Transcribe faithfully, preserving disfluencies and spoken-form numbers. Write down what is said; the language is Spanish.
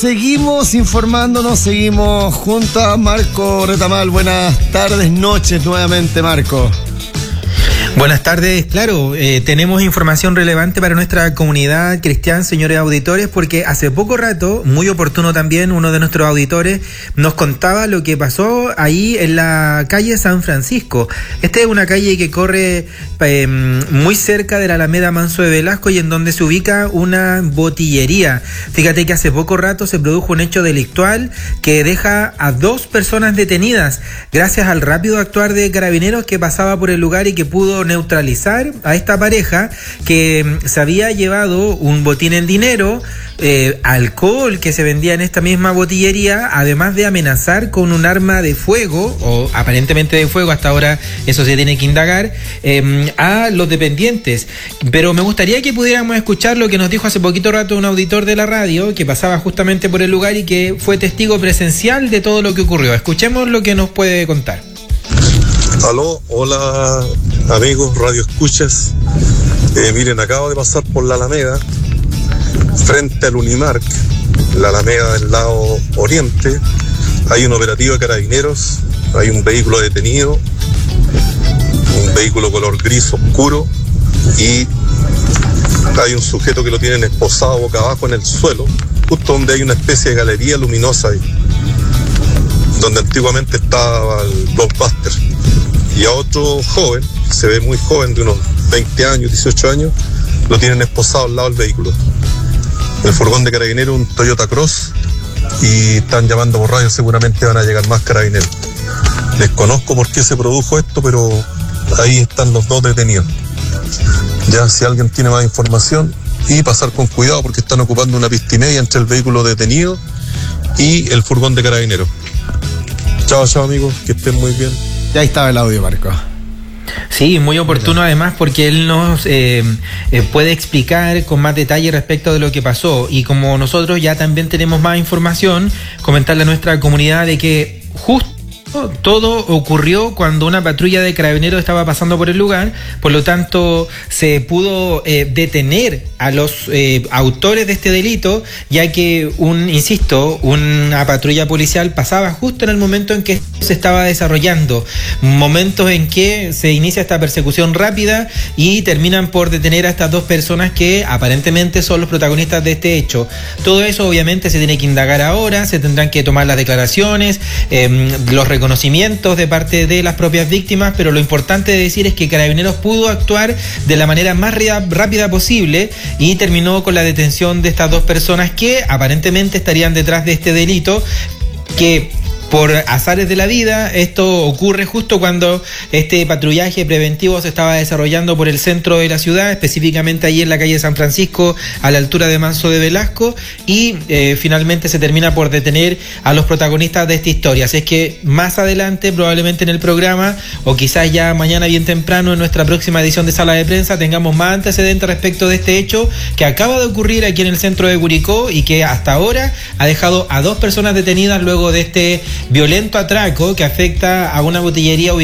Seguimos informándonos, seguimos junto a Marco Retamal. Buenas tardes, noches nuevamente, Marco. Buenas tardes, claro, eh, tenemos información relevante para nuestra comunidad cristiana, señores auditores, porque hace poco rato, muy oportuno también, uno de nuestros auditores nos contaba lo que pasó ahí en la calle San Francisco. Esta es una calle que corre eh, muy cerca de la Alameda Manso de Velasco y en donde se ubica una botillería. Fíjate que hace poco rato se produjo un hecho delictual que deja a dos personas detenidas, gracias al rápido actuar de carabineros que pasaba por el lugar y que pudo neutralizar a esta pareja que se había llevado un botín en dinero, eh, alcohol que se vendía en esta misma botillería, además de amenazar con un arma de fuego, o aparentemente de fuego, hasta ahora eso se tiene que indagar, eh, a los dependientes. Pero me gustaría que pudiéramos escuchar lo que nos dijo hace poquito rato un auditor de la radio que pasaba justamente por el lugar y que fue testigo presencial de todo lo que ocurrió. Escuchemos lo que nos puede contar. Aló, hola amigos, radio escuchas. Eh, miren, acabo de pasar por la Alameda, frente al Unimark, la Alameda del lado oriente. Hay un operativo de carabineros, hay un vehículo detenido, un vehículo color gris oscuro, y hay un sujeto que lo tienen esposado boca abajo en el suelo, justo donde hay una especie de galería luminosa ahí, donde antiguamente estaba el Blockbuster. Y a otro joven, que se ve muy joven, de unos veinte años, dieciocho años, lo tienen esposado al lado del vehículo. El furgón de carabineros, un Toyota Cross, y están llamando por radio, seguramente van a llegar más carabineros. Desconozco por qué se produjo esto, pero ahí están los dos detenidos. Ya, si alguien tiene más información, y pasar con cuidado porque están ocupando una pista y media entre el vehículo detenido y el furgón de carabineros. Chao, chao amigos, que estén muy bien. Ya ahí estaba el audio, Marco. Sí, muy oportuno además porque él nos eh, eh, puede explicar con más detalle respecto de lo que pasó, y como nosotros ya también tenemos más información, comentarle a nuestra comunidad de que justo todo ocurrió cuando una patrulla de carabineros estaba pasando por el lugar, por lo tanto se pudo eh, detener a los eh, autores de este delito, ya que un, insisto, una patrulla policial pasaba justo en el momento en que se estaba desarrollando, momentos en que se inicia esta persecución rápida y terminan por detener a estas dos personas que aparentemente son los protagonistas de este hecho. Todo eso obviamente se tiene que indagar ahora, se tendrán que tomar las declaraciones, eh, los reconocimientos de parte de las propias víctimas, pero lo importante de decir es que Carabineros pudo actuar de la manera más rápida posible y terminó con la detención de estas dos personas que aparentemente estarían detrás de este delito, que por azares de la vida, esto ocurre justo cuando este patrullaje preventivo se estaba desarrollando por el centro de la ciudad, específicamente ahí en la calle San Francisco, a la altura de Manso de Velasco, y eh, finalmente se termina por detener a los protagonistas de esta historia. Así es que más adelante, probablemente en el programa, o quizás ya mañana bien temprano en nuestra próxima edición de Sala de Prensa, tengamos más antecedentes respecto de este hecho que acaba de ocurrir aquí en el centro de Curicó y que hasta ahora ha dejado a dos personas detenidas luego de este violento atraco que afecta a una botillería ubicada